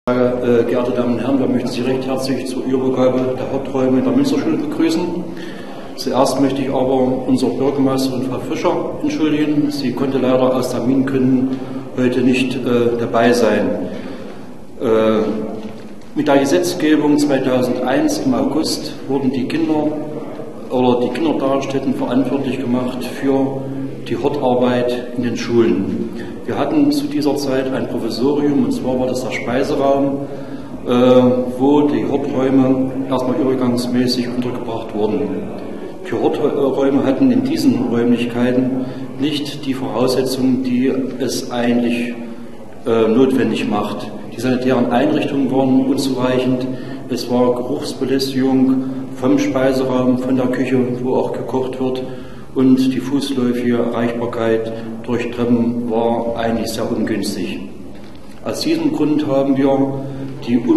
Geehrte Damen und Herren, wir möchten Sie recht herzlich zur Übergabe der Haupträume der Münsterschule begrüßen. Zuerst möchte ich aber unsere Bürgermeisterin Frau Fischer entschuldigen. Sie konnte leider aus Termingründen heute nicht dabei sein. Mit der Gesetzgebung 2001 im August wurden die Kindertagesstätten verantwortlich gemacht für die Hortarbeit in den Schulen. Wir hatten zu dieser Zeit ein Provisorium, und zwar war das der Speiseraum, wo die Horträume erstmal übergangsmäßig untergebracht wurden. Die Horträume hatten in diesen Räumlichkeiten nicht die Voraussetzungen, die es eigentlich notwendig macht. Die sanitären Einrichtungen waren unzureichend, es war Geruchsbelästigung vom Speiseraum, von der Küche, wo auch gekocht wird, und die fußläufige Erreichbarkeit durch Treppen war eigentlich sehr ungünstig. Aus diesem Grund haben wir die